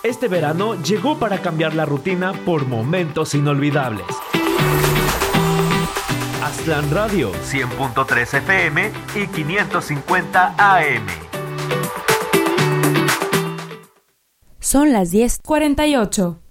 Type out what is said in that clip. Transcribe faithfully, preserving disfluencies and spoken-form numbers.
Este verano llegó para cambiar la rutina por momentos inolvidables. Aztlán Radio, cien punto tres F M y quinientos cincuenta A M. Son las diez cuarenta y ocho.